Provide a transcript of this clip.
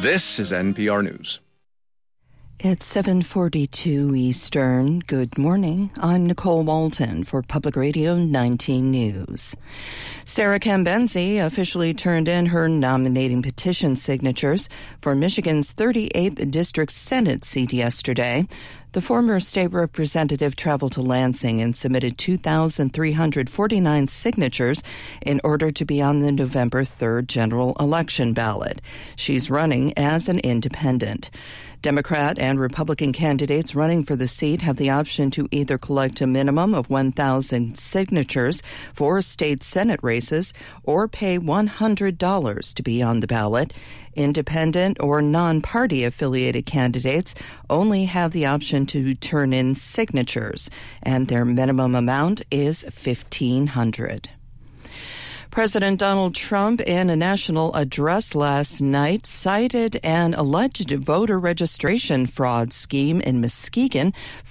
This is NPR News. It's 7:42 Eastern. Good morning. I'm Nicole Walton for Public Radio 19 News. Sarah Cambenzi officially turned in her nominating petition signatures for Michigan's 38th District Senate seat yesterday. The former state representative traveled to Lansing and submitted 2,349 signatures in order to be on the November 3rd general election ballot. She's running as an independent. Democrat and Republican candidates running for the seat have the option to either collect a minimum of 1,000 signatures for state Senate races or pay $100 to be on the ballot. Independent or non-party affiliated candidates only have the option to turn in signatures, and their minimum amount is $1,500. President Donald Trump, in a national address last night, cited an alleged voter registration fraud scheme in Muskegon